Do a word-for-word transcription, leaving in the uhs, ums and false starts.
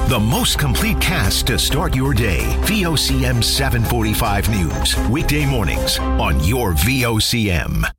The most complete cast to start your day. V O C M seven forty-five News. Weekday mornings on your V O C M.